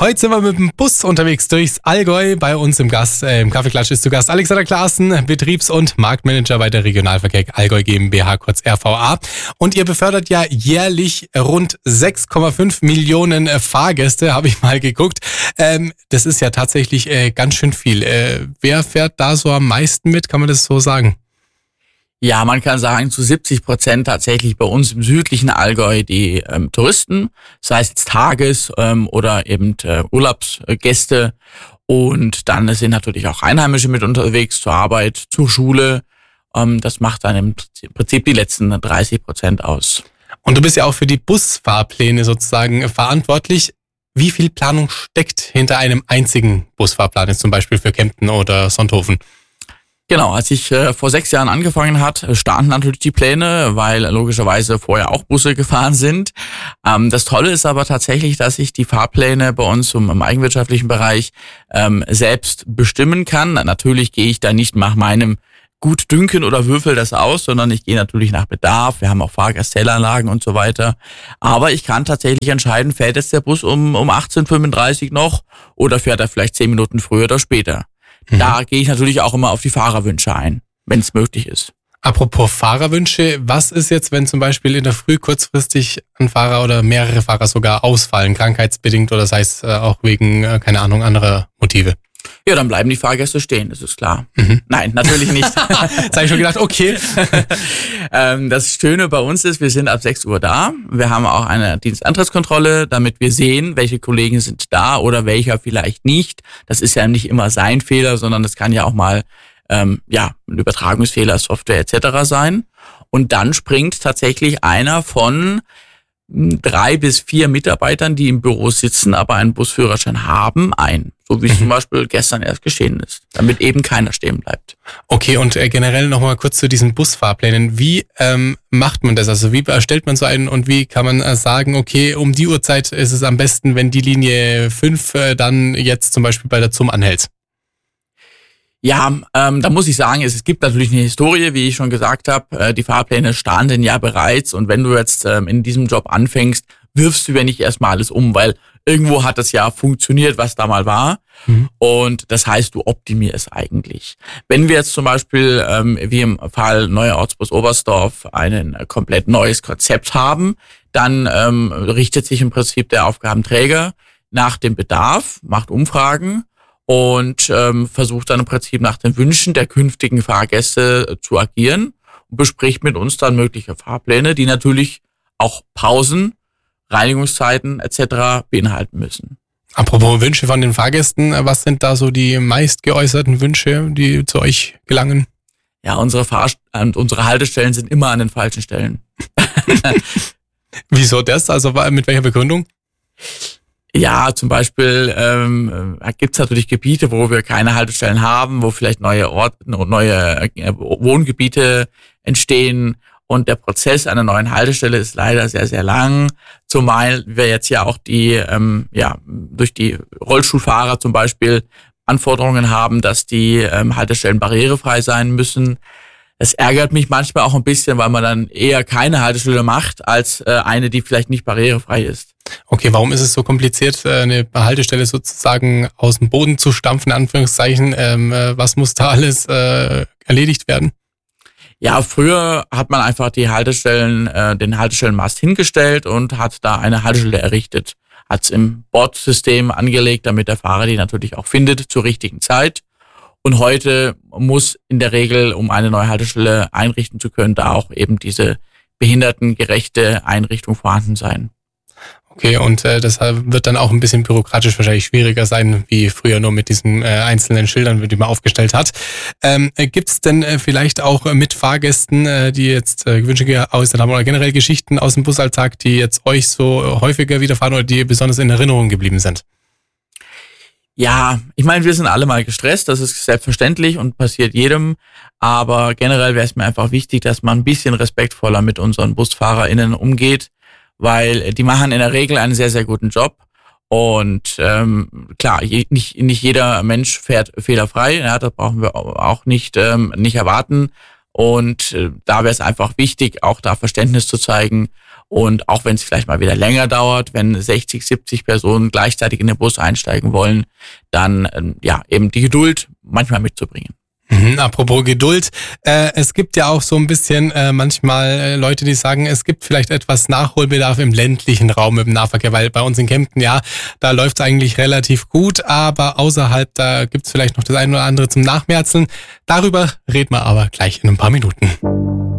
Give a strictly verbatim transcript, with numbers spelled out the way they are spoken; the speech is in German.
Heute sind wir mit dem Bus unterwegs durchs Allgäu. Bei uns im Gast, äh, im Kaffeeklatsch ist zu Gast Alexander Klaassen, Betriebs- und Marktmanager bei der Regionalverkehr Allgäu GmbH, kurz R V A. Und ihr befördert ja jährlich rund sechs Komma fünf Millionen Fahrgäste, habe ich mal geguckt. Ähm, das ist ja tatsächlich äh, ganz schön viel. Äh, wer fährt da so am meisten mit? Kann man das so sagen? Ja, man kann sagen, zu siebzig Prozent tatsächlich bei uns im südlichen Allgäu die ähm, Touristen, sei es jetzt Tages- ähm, oder eben äh, Urlaubsgäste. Und dann sind natürlich auch Einheimische mit unterwegs zur Arbeit, zur Schule. Ähm, das macht dann im Prinzip die letzten dreißig Prozent aus. Und du bist ja auch für die Busfahrpläne sozusagen verantwortlich. Wie viel Planung steckt hinter einem einzigen Busfahrplan, jetzt zum Beispiel für Kempten oder Sonthofen? Genau, als ich äh, vor sechs Jahren angefangen hat, standen natürlich die Pläne, weil logischerweise vorher auch Busse gefahren sind. Ähm, das Tolle ist aber tatsächlich, dass ich die Fahrpläne bei uns im, im eigenwirtschaftlichen Bereich ähm, selbst bestimmen kann. Natürlich gehe ich da nicht nach meinem Gutdünken oder würfel das aus, sondern ich gehe natürlich nach Bedarf. Wir haben auch Fahrgastzählanlagen und so weiter. Aber ich kann tatsächlich entscheiden, fährt jetzt der Bus um, um achtzehn Uhr fünfunddreißig noch oder fährt er vielleicht zehn Minuten früher oder später. Da gehe ich natürlich auch immer auf die Fahrerwünsche ein, wenn es möglich ist. Apropos Fahrerwünsche, was ist jetzt, wenn zum Beispiel in der Früh kurzfristig ein Fahrer oder mehrere Fahrer sogar ausfallen, krankheitsbedingt oder sei es auch wegen, keine Ahnung, anderer Motive? Ja, dann bleiben die Fahrgäste stehen, das ist klar. Mhm. Nein, natürlich nicht. Jetzt habe ich schon gedacht, okay. Das Schöne bei uns ist, wir sind ab sechs Uhr da. Wir haben auch eine Dienstantrittskontrolle, damit wir sehen, welche Kollegen sind da oder welcher vielleicht nicht. Das ist ja nicht immer sein Fehler, sondern das kann ja auch mal ähm, ja ein Übertragungsfehler, Software et cetera sein. Und dann springt tatsächlich einer von drei bis vier Mitarbeitern, die im Büro sitzen, aber einen Busführerschein haben, ein. So wie es mhm. zum Beispiel gestern erst geschehen ist, damit eben keiner stehen bleibt. Okay, und äh, generell nochmal kurz zu diesen Busfahrplänen. Wie ähm, macht man das? Also wie erstellt man so einen und wie kann man äh, sagen, okay, um die Uhrzeit ist es am besten, wenn die Linie fünf äh, dann jetzt zum Beispiel bei der Z U M anhält? Ja, ähm, da muss ich sagen, es, es gibt natürlich eine Historie, wie ich schon gesagt habe. Äh, die Fahrpläne standen ja bereits und wenn du jetzt ähm, in diesem Job anfängst, wirfst du ja nicht erstmal alles um, weil irgendwo hat das ja funktioniert, was da mal war. Mhm. Und das heißt, du optimierst eigentlich. Wenn wir jetzt zum Beispiel, ähm, wie im Fall Neuer Ortsbus Oberstdorf, ein äh, komplett neues Konzept haben, dann ähm, richtet sich im Prinzip der Aufgabenträger nach dem Bedarf, macht Umfragen und ähm, versucht dann im Prinzip nach den Wünschen der künftigen Fahrgäste äh, zu agieren und bespricht mit uns dann mögliche Fahrpläne, die natürlich auch Pausen, Reinigungszeiten et cetera beinhalten müssen. Apropos Wünsche von den Fahrgästen, was sind da so die meist geäußerten Wünsche, die zu euch gelangen? Ja, unsere Fahr- und unsere Haltestellen sind immer an den falschen Stellen. Wieso das? Also mit welcher Begründung? Ja, zum Beispiel ähm, gibt es natürlich Gebiete, wo wir keine Haltestellen haben, wo vielleicht neue Orte, neue äh, Wohngebiete entstehen und der Prozess einer neuen Haltestelle ist leider sehr, sehr lang. Zumal wir jetzt ja auch die, ähm, ja, durch die Rollstuhlfahrer zum Beispiel Anforderungen haben, dass die ähm, Haltestellen barrierefrei sein müssen. Das ärgert mich manchmal auch ein bisschen, weil man dann eher keine Haltestelle macht, als äh, eine, die vielleicht nicht barrierefrei ist. Okay, warum ist es so kompliziert, eine Haltestelle sozusagen aus dem Boden zu stampfen, in Anführungszeichen? Ähm, was muss da alles äh, erledigt werden? Ja, früher hat man einfach die Haltestellen, äh, den Haltestellenmast hingestellt und hat da eine Haltestelle errichtet. Hat es im Bordsystem angelegt, damit der Fahrer die natürlich auch findet zur richtigen Zeit. Und heute muss in der Regel, um eine neue Haltestelle einrichten zu können, da auch eben diese behindertengerechte Einrichtung vorhanden sein. Okay, und äh, das wird dann auch ein bisschen bürokratisch wahrscheinlich schwieriger sein, wie früher nur mit diesen äh, einzelnen Schildern, die man aufgestellt hat. Ähm, äh, Gibt es denn äh, vielleicht auch äh, mit Fahrgästen, äh, die jetzt äh, Wünsche geäußert haben oder generell Geschichten aus dem Busalltag, die jetzt euch so häufiger widerfahren oder die besonders in Erinnerung geblieben sind? Ja, ich meine, wir sind alle mal gestresst, das ist selbstverständlich und passiert jedem, aber generell wäre es mir einfach wichtig, dass man ein bisschen respektvoller mit unseren BusfahrerInnen umgeht, weil die machen in der Regel einen sehr, sehr guten Job und ähm, klar, je, nicht, nicht jeder Mensch fährt fehlerfrei, ja, das brauchen wir auch nicht, ähm, nicht erwarten und äh, da wäre es einfach wichtig, auch da Verständnis zu zeigen Und auch wenn es vielleicht mal wieder länger dauert, wenn sechzig, siebzig Personen gleichzeitig in den Bus einsteigen wollen, dann ähm, ja eben die Geduld manchmal mitzubringen. Mhm, apropos Geduld, äh, es gibt ja auch so ein bisschen äh, manchmal äh, Leute, die sagen, es gibt vielleicht etwas Nachholbedarf im ländlichen Raum im Nahverkehr, weil bei uns in Kempten, ja, da läuft es eigentlich relativ gut, aber außerhalb, da gibt es vielleicht noch das eine oder andere zum Nachmerzeln. Darüber reden wir aber gleich in ein paar Minuten.